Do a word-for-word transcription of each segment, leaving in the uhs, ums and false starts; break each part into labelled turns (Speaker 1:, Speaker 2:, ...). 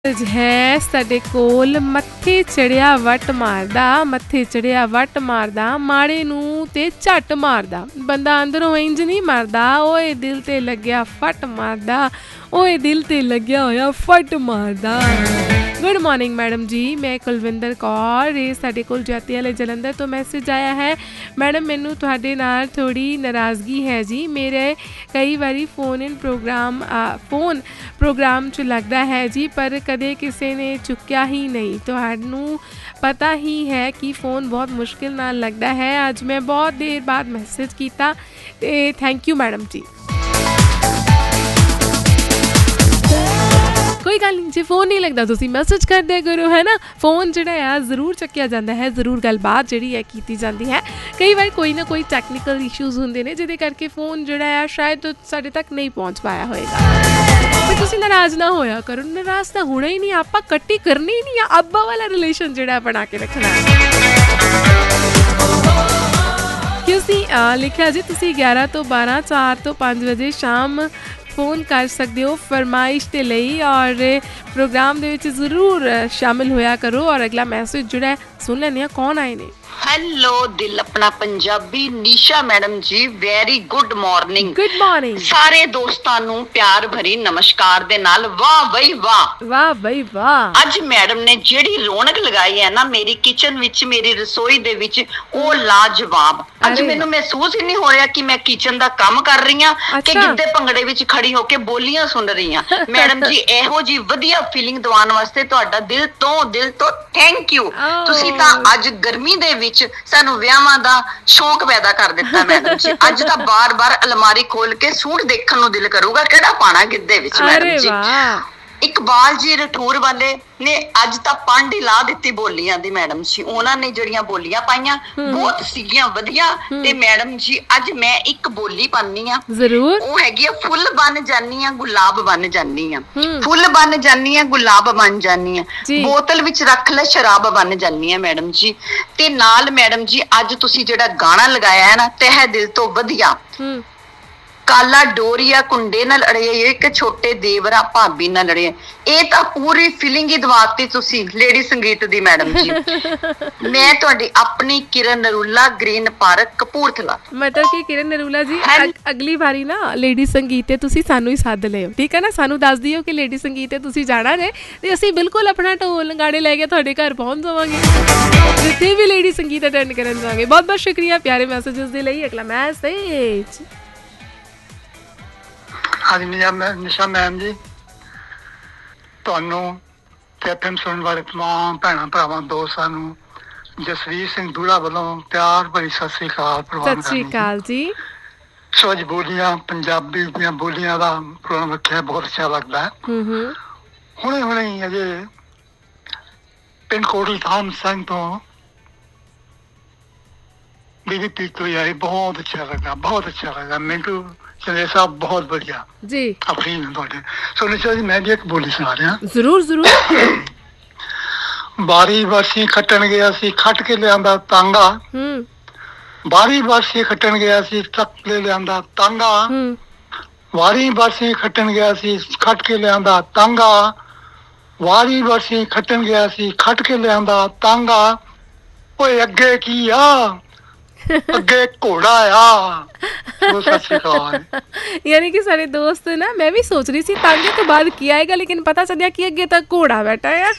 Speaker 1: ਹੈ ਸਾਡੇ ਕੋਲ ਮੱਥੇ ਚੜਿਆ ਵੱਟ ਮਾਰਦਾ ਮੱਥੇ ਚੜਿਆ ਵੱਟ ਮਾਰਦਾ ਮਾੜੇ ਨੂੰ ਤੇ ਝੱਟ ਮਾਰਦਾ ਬੰਦਾ ਅੰਦਰੋਂ ਇੰਜ ਨਹੀਂ ਮਰਦਾ ਓਏ ਦਿਲ ਤੇ ਲੱਗਿਆ ਫੱਟ ਮਾਰਦਾ ਓਏ ਦਿਲ ਤੇ ਲੱਗਿਆ ਹੋਇਆ ਫੱਟ ਮਾਰਦਾ। गुड मॉर्निंग मैडम जी, मैं कुलविंदर कौर, ये साडे कोल जाती वाले जलंधर तो मैसेज आया है। मैडम मैनू तुहाडे नाल थोड़ी नाराज़गी है जी, मेरे कई बारी phone in programme phone programme च लगता है जी पर कदे किसी ने चुक्या ही नहीं। तुहानू पता ही है कि फ़ोन बहुत मुश्किल नाल लगता है। अज मैं बहुत देर बाद मैसेज किया, थैंक यू मैडम जी। कोई गल नहीं जे फोन नहीं लगता तुसी मैसेज कर दिया करो है ना, फोन जिहड़ा है जरूर चक्या जाता है, जरूर गलबात जिहड़ी है कीती जाती है। कई बार कोई ना कोई टैक्नीकल इशूज़ होंदे ने जिहदे करके फोन जिहड़ा है शायद साडे तक नहीं पहुँच पाया होएगा, पर तुसी नाराज़ ना होया करो। नाराज़ तो होना ही नहीं, आपां कट्टी करनी ही नहीं, अब्बा वाला रिलेशन जिहड़ा बना के रखना है। किसी लिखा जी तुसी ग्यारह तो बारह चार तो पाँच बजे शाम फोन कर सकते हो फरमाइश के लिए और प्रोग्राम दे विच जरूर शामिल होया करो। और अगला मैसेज जुड़ा है सुन लेने कौन आए ने।
Speaker 2: हेलो दिल अपना पंजाबी निशा मैडम जी, very good morning.
Speaker 1: Good morning
Speaker 2: सारे दोस्तां नू प्यार भरी नमस्कार दे नाल वाह बई वाह
Speaker 1: वाह बई वाह।
Speaker 2: अज मैडम ने जेड़ी रौनक लगाई है ना मेरी किचन विच मेरी रसोई दे विच ओ लाजवाब। अज मैनू महसूस ही नहीं हो रहा कि मैं किचन दा काम कर रही हां कि गिद्दे भंगड़े विच खड़ी होके बोलियां सुन रही हां। मैडम जी एहो जी वधिया फीलिंग दवान वास्ते तुहाडा दिल तो दिल तो थैंक यू। तुसी तां अज गर्मी दे विच सानू विआहां दा शौक पैदा कर दिता मैडम जी। अज तां बार बार अलमारी खोल के सूट देखण नू दिल करूगा किहड़ा पाना गिद्दे विच मैडम जी। इकबाल जी रठौर वाले ने अज तां पंड ही ला दित्ती बोलियां दी मैडम जी। उन्हां ने जड़ियां बोलियां पाईयां बहुत सीगियां वधिया। ते मैडम जी अज मैं एक बोली पानी आ
Speaker 1: जरूर,
Speaker 2: ओ हैगी आ फुल बन जानी आ गुलाब बन जानी आ, फुल बन जानी आ गुलाब बन जानी आ, बोतल विच रख ले शराब बन जानी आ मैडम जी। ते नाल मैडम जी अज तुसी जेड़ा गाना लगाया है ना तह दिल तो वधिया काला डोरिया कुंडे नाल अड़े एक छोटे देवरा भाभी नाल अड़े, ये तां पूरी फीलिंग ही दवाती तुसी लेडी संगीत दी मैडम जी। मैं तुहाडी अपनी किरण नरूला ग्रीन पार्क कपूरथला।
Speaker 1: मतलब कि किरण नरूला जी अग, अगली बारी ना लेडी संगीत तुसी सानू ही सद लियो, ठीक है ना, सानू दस दियो कि लेडी संगीत तुसी जाना जे ते असीं बिल्कुल अपना ढोल गाने लेके तुहाडे घर पहुंच जावांगे जिथे भी लेडी संगीत अटेंड करन जावांगे। बहुत बहुत शुक्रिया प्यारे मैसेजेस दे लई। अगला मैसेज
Speaker 3: हाँ जी निशा मैम जी, ਤੁਹਾਨੂੰ ਤੇ ਐਫਐਮ ਸੁਣਨ ਵਾਲੇ तमाम ਭੈਣਾਂ ਭਰਾਵਾਂ ਦੋਸਤਾਂ ਨੂੰ ਜਸਵੀਰ ਸਿੰਘ ਦੂੜਾ ਵੱਲੋਂ ਪਿਆਰ ਭਰੀ ਸਤਿ ਸ੍ਰੀ ਅਕਾਲ ਪ੍ਰਵਾਨ।
Speaker 1: ਸਤਿ ਸ੍ਰੀ ਅਕਾਲ ਜੀ।
Speaker 3: ਸੋ ਅੱਜ ਬੋਲੀਆਂ ਪੰਜਾਬੀ ਦੀਆਂ ਬੋਲੀਆਂ ਦਾ ਪ੍ਰੋਗਰਾਮ ਰੱਖਿਆ, ਬਹੁਤ ਅੱਛਾ ਲੱਗਦਾ ਹੈ। ਹੂੰ ਹੂੰ ਹੁਣੇ ਹੁਣੇ ਅਜੇ ਪਿੰਡ ਕੋਟਲੀ ਥਾਮ ਸਿੰਘ ਤੋਂ ਬੀਬੀ ਪੀਤੋ ਆਈ, ਬਹੁਤ ਅੱਛਾ ਲੱਗਾ, ਬਹੁਤ ਅੱਛਾ ਲੱਗਾ ਮੈਨੂੰ। चले साहब बहुत बढ़िया जी अपनी सो निशा जी मैं भी एक बोली सुना रहा।
Speaker 1: जरूर जरूर।
Speaker 3: बारी बरसी खट्टन गया सी खट के लियांदा तांगा, बारी बरसी खट्टन गया सी तक ले लियांदा तांगा, वारी बरसी खट्टन गया सी खट के लियांदा तांगा, वारी बरसी खट्टन गया सी खट के लियांदा तांगा, ओए अगे की आ अगे घोड़ा आ।
Speaker 1: यानी कि सारे दोस्त ना, मैं भी सोच रही थी तांगे तो बाद किया आएगा लेकिन पता चल गया कि अगे तक घोड़ा बैठा है।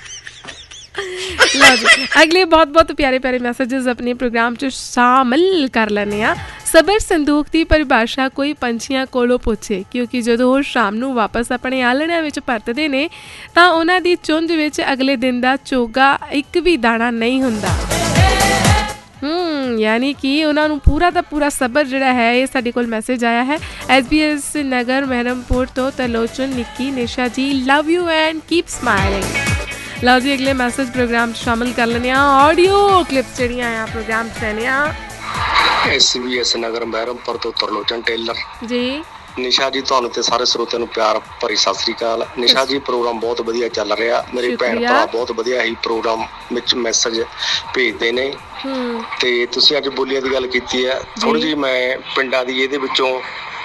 Speaker 1: अगले बहुत बहुत प्यारे प्यारे मैसेजेस अपने प्रोग्राम च शामिल कर लेने आ। सबर संदूक की परिभाषा कोई पंछियां कोलों पुछे, क्योंकि जो वो शाम नू वापस अपने आलणिਆਂ ਵਿੱਚ परतਦੇ ਨੇ ਤਾਂ ਉਹਨਾਂ ਦੀ ਚੁੰਝ ਵਿੱਚ ਅਗਲੇ ਦਿਨ ਦਾ ਚੋਗਾ ਇੱਕ ਵੀ ਦਾਣਾ नहीं ਹੁੰਦਾ। हम्म यानी कि उन्होंने पूरा का पूरा सबर जोड़ा है। ये साडे कोल मैसेज आया है एस बी एस नगर महरमपुर तो तलोचन निक्की निशा जी love you and keep smiling. लो जी अगले मैसेज प्रोग्राम शामिल कर लेने ऑडियो क्लिप्स जड़ियाँ हैं प्रोग्राम च रहने।
Speaker 4: एस बी एस नगर महरमपुर तो तलोचन टेलर
Speaker 1: जी
Speaker 4: निशा जी ਤੁਹਾਨੂੰ ਤੇ ਸਾਰੇ ਸਰੋਤਿਆਂ ਨੂੰ ਪਿਆਰ ਭਰੀ ਸਤਿ ਸ੍ਰੀ ਅਕਾਲ। ਨਿਸ਼ਾ ਜੀ ਪ੍ਰੋਗਰਾਮ ਬਹੁਤ ਵਧੀਆ ਚੱਲ ਰਿਹਾ, ਮੇਰੇ ਭੈਣ ਭਰਾ ਬਹੁਤ ਵਧੀਆ ਹੀ ਪ੍ਰੋਗਰਾਮ ਵਿੱਚ ਮੈਸੇਜ ਭੇਜਦੇ ਨੇ ਤੇ ਤੁਸੀਂ ਅੱਜ ਬੋਲੀਆਂ ਦੀ ਗੱਲ ਕੀਤੀ ਹੈ ਥੋੜੀ ਜਿਹੀ ਮੈਂ ਪਿੰਡਾਂ ਦੀ ਇਹਦੇ ਵਿੱਚੋਂ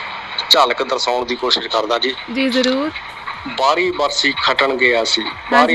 Speaker 4: ਝਲਕ ਦਰਸਾਉਣ ਦੀ ਕੋਸ਼ਿਸ਼ ਕਰਦਾ ਜੀ।
Speaker 1: ਜੀ ਜ਼ਰੂਰ।
Speaker 4: ਬਾਰੀ ਬਰਸੀ ਖਟਣ ਗਿਆ ਸੀ, ਬਾਰੀ